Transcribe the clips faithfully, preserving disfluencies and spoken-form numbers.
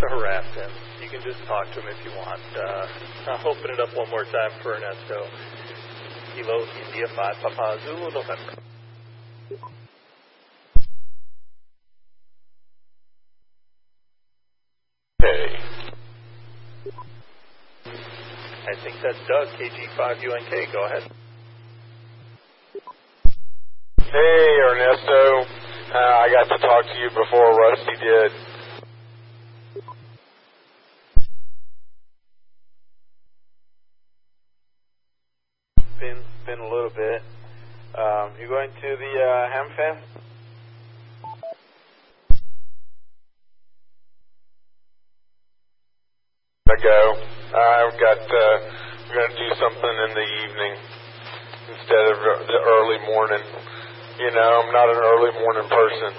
to harass him. You can just talk to him if you want. Uh, I'll open it up one more time for Ernesto. Kilo India five Papa Zulu November. Hey. I think that's Doug, K G five U N K. Go ahead. Hey, Ernesto. Uh, I got to talk to you before Rusty did. Been, been a little bit. Um, you going to the uh, Hamfest? I go. I've got, uh, we're going to do something in the evening instead of the early morning. You know, I'm not an early morning person.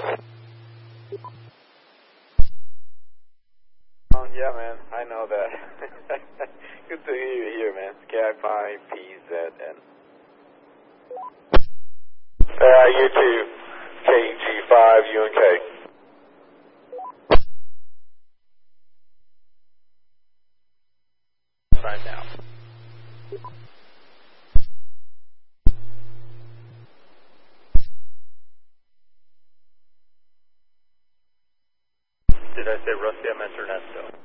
Oh, yeah, man. I know that. Good to hear you here, man. K I five P Z N. Uh, you too. K G five U N K. Sign now. Did I say Rusty? I meant Ernesto.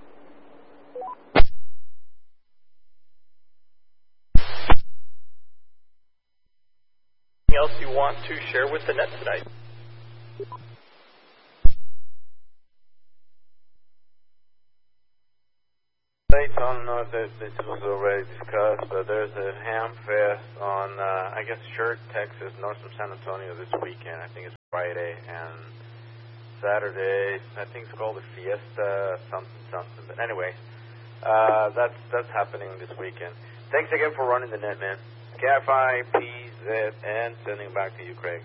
Anything else you want to share with the net tonight? I don't know if this, this was already discussed, but there's a ham fest on, uh, I guess, Shirt, Texas, north of San Antonio this weekend. I think it's Friday and Saturday. I think it's called the Fiesta something something. But anyway, uh, that's that's happening this weekend. Thanks again for running the net, man. K F I P Z N, sending back to you, Craig.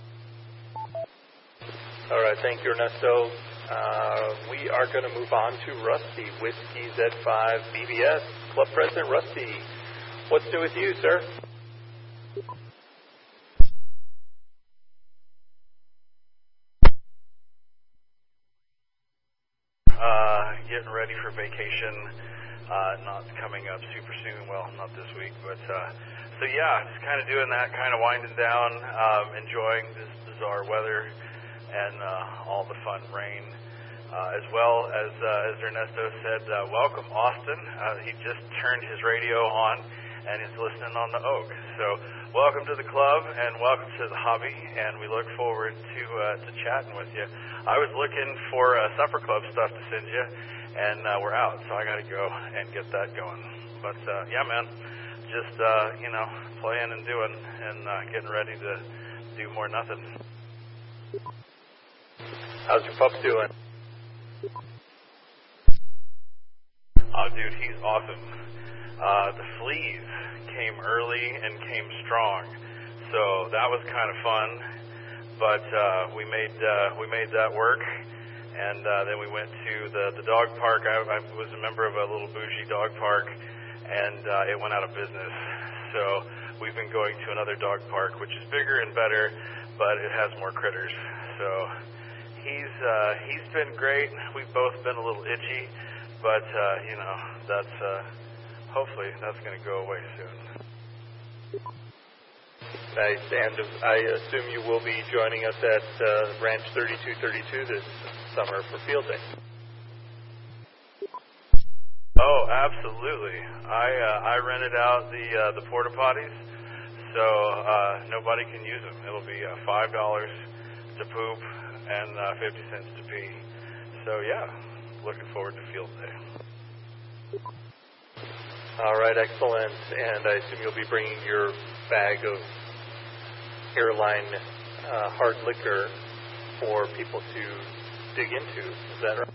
All right, thank you, Ernesto. Uh, we are going to move on to Rusty, Whiskey Z five B B S. Club President Rusty, what's new with you, sir? Uh, getting ready for vacation, uh, not coming up super soon, well, not this week, but, uh, so yeah, just kind of doing that, kind of winding down, um, enjoying this bizarre weather and, uh, all the fun rain, uh, as well as, uh, as Ernesto said, uh, welcome Austin. Uh, he just turned his radio on and is listening on the Oak. So welcome to the club and welcome to the hobby, and we look forward to, uh, to chatting with you. I was looking for uh, supper club stuff to send you, and uh, we're out, so I got to go and get that going. But uh, yeah, man, just uh, you know, playing and doing, and uh, getting ready to do more nothing. How's your pup doing? Oh, dude, he's awesome. Uh, the fleas came early and came strong, so that was kind of fun. But uh, we made uh, we made that work, and uh, then we went to the, the dog park. I, I was a member of a little bougie dog park, and uh, it went out of business. So we've been going to another dog park, which is bigger and better, but it has more critters. So he's uh, he's been great. We've both been a little itchy, but uh, you know, that's uh, hopefully that's going to go away soon. Nice, and I assume you will be joining us at uh, Ranch thirty-two thirty-two this summer for field day. Oh, absolutely. I uh, I rented out the uh, the porta potties, so uh, nobody can use them. It'll be uh, five dollars to poop and uh, fifty cents to pee. So yeah, looking forward to field day. All right, excellent. And I assume you'll be bringing your bag of airline uh, hard liquor for people to dig into. Is that right?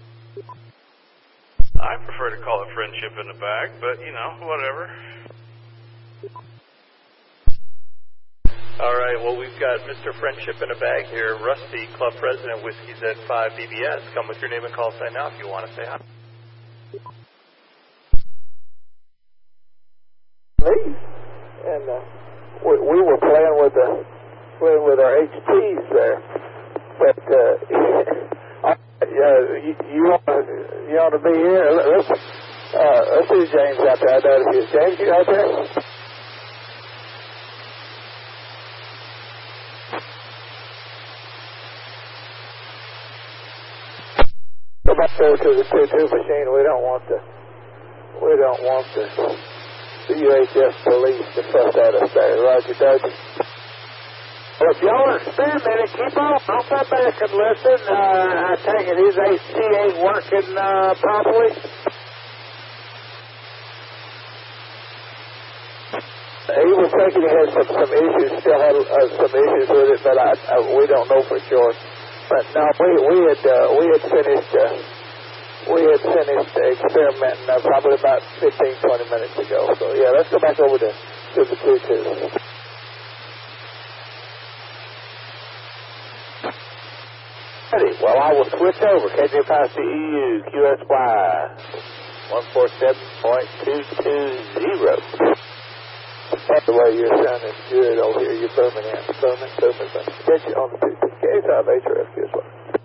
I prefer to call it friendship in a bag, but, you know, whatever. All right, well, we've got Mister Friendship in a Bag here, Rusty, Club President, Whiskey Z five B B S. Come with your name and call sign now if you want to say hi. And uh, we, we were playing with the playing with our H Ts there, but uh, uh, you, you want to you want to be here? Let's uh, let's see James out there. I know it is. James, you out there? Go back there to the two two machine. We don't want the we don't want the, the U H F police to fuss at us there. Roger, Doug. Well, if y'all are experimenting, keep on. I'll come back and listen. Uh, I take it his A C ain't working uh, properly. He was thinking he had some, some issues, still had uh, some issues with it, but I, I, we don't know for sure. But no, we we had uh, we had finished uh, we had finished experimenting uh, probably about fifteen, twenty minutes ago. So yeah, let's go back over to to the two two. Well, I will switch over. K J five C E U Q S Y one four seven point two two zero. That's the way you're sounding good over here. You're Birmingham. Birmingham, Birmingham. Get you on the two two. K five H R F Q S Y.